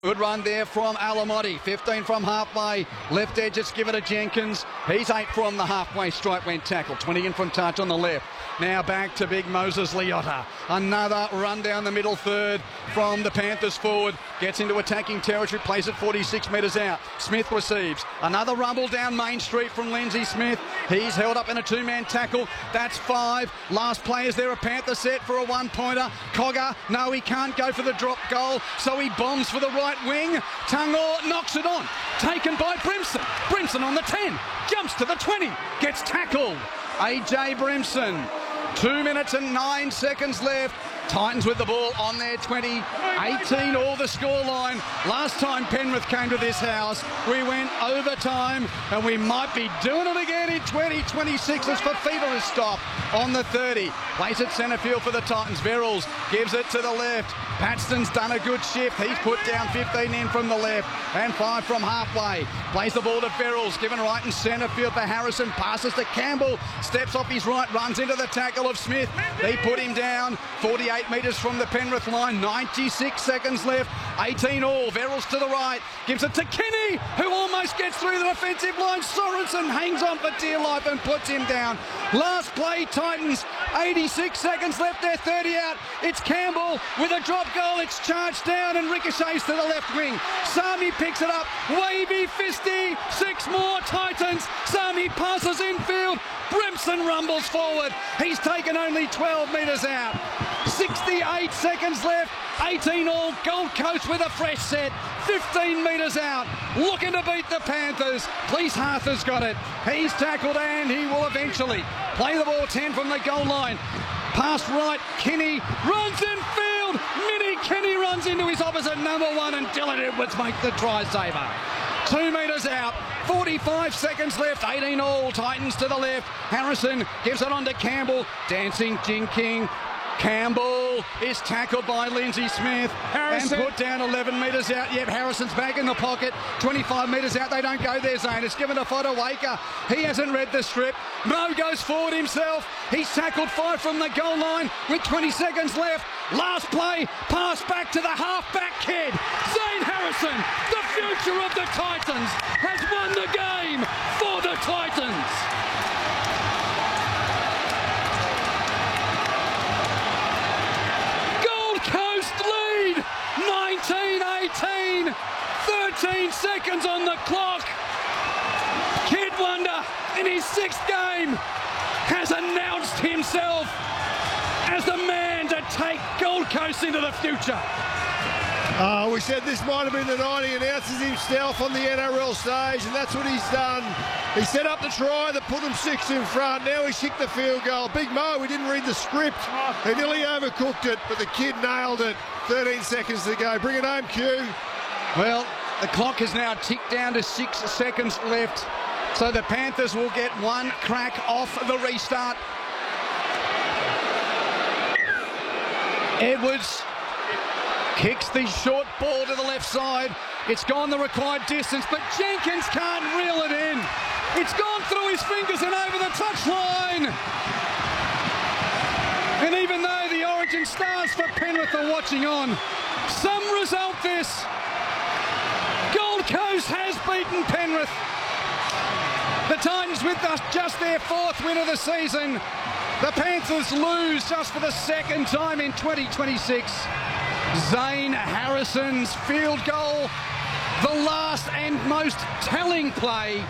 Good run there from Alamotti. 15 from halfway. Left edge, it's given to Jenkins. He's 8 from the halfway stripe when tackled. 20 in from touch on the left. Now back to big Moses Leota. Another run down the middle third from the Panthers forward. Gets into attacking territory, plays it 46 metres out. Smith receives. Another rumble down Main Street from Lindsay Smith. He's held up in a two-man tackle. That's 5. Last play is there, a Panther set for a one-pointer. Cogger, no, he can't go for the drop goal, so he bombs for the right wing. Tungor knocks it on. Taken by Brimson. Brimson on the 10. Jumps to the 20. Gets tackled. AJ Brimson. 2 minutes and 9 seconds left. Titans with the ball on their 20. 18 all the scoreline. Last time Penrith came to this house, we went overtime, and we might be doing it again in 2026 as Fifita is stopped on the 30. Plays it centre field for the Titans. Verrills gives it to the left. Paxton's done a good shift. He's put down 15 in from the left and 5 from halfway. Plays the ball to Verrills, given right in centre field for Harrison. Passes to Campbell. Steps off his right, runs into the tackle of Smith. They put him down. 48 metres from the Penrith line. 96 seconds left. 18 all. Verrills to the right. Gives it to Kenny, who almost gets through the defensive line. Sorensen hangs on for dear life and puts him down. Last play, Titans. 86 seconds left. They're 30 out. It's Campbell with a drop goal. It's charged down and ricochets to the left wing. Sami picks it up. Wavy fisty. 6 more Titans. Sami passes infield. Brimson rumbles forward. He's taken only 12 metres out. 68 seconds left. 18 all. Gold Coast with a fresh set. 15 metres out. Looking to beat the Panthers. Cleese Arthur's got it. He's tackled and he will eventually play the ball 10 from the goal line. Pass right. Kenny runs in field. Mini Kenny runs into his opposite number 1 and Dylan Edwards makes the try saver. 2 metres out. 45 seconds left. 18 all. Titans to the left. Harrison gives it on to Campbell. Dancing Jinking. Campbell is tackled by Lindsay Smith Harrison. And put down 11 metres out. Yep, Harrison's back in the pocket. 25 metres out. They don't go there, Zane. It's given to Fodawaker. He hasn't read the strip. Mo goes forward himself. He's tackled 5 from the goal line with 20 seconds left. Last play, pass back to the half-back kid. Zane Harrison, the future of the Titans, has won the game for the Titans. Lead 19-18, 13 seconds on the clock. Kid Wonder in his 6th game has announced himself as the man to take Gold Coast into the future. We said this might have been the night he announces himself on the NRL stage, and that's what he's done. He set up the try that put him 6 in front. Now he's kicked the field goal. Big Mo, we didn't read the script. He nearly overcooked it, but the kid nailed it. 13 seconds to go. Bring it home, Q. Well, the clock has now ticked down to 6 seconds left, so the Panthers will get one crack off the restart. Edwards kicks the short ball to the left side. It's gone the required distance, but Jenkins can't reel it in. It's gone through his fingers and over the touchline. And even though the Origin stars for Penrith are watching on, some result this. Gold Coast has beaten Penrith. The Titans with just their 4th win of the season. The Panthers lose just for the 2nd time in 2026. Zane Harrison's field goal, the last and most telling play.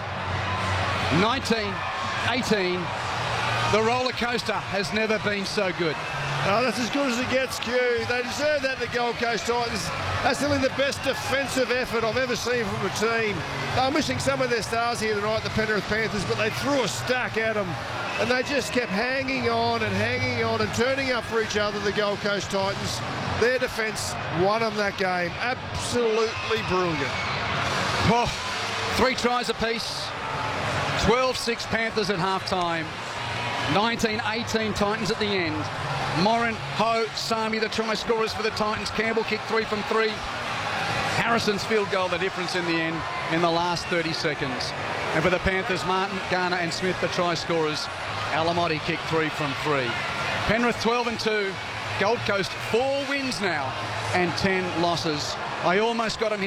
19-18. The roller coaster has never been so good. Oh, that's as good as it gets, Q. They deserve that, the Gold Coast Titans. That's nearly the best defensive effort I've ever seen from a team. They're missing some of their stars here tonight, the Penrith Panthers, but they threw a stack at them. And they just kept hanging on and turning up for each other, the Gold Coast Titans. Their defence won them that game. Absolutely brilliant. Oh, 3 tries apiece. 12-6 Panthers at half-time. 19-18 Titans at the end. Morin, Ho, Sami, the try scorers for the Titans. Campbell kicked 3 from 3. Harrison's field goal, the difference in the end in the last 30 seconds. And for the Panthers, Martin, Garner and Smith, the try scorers. Alamotti kicked 3 from 3. Penrith 12-2. Gold Coast 4 wins now and 10 losses. I almost got him here.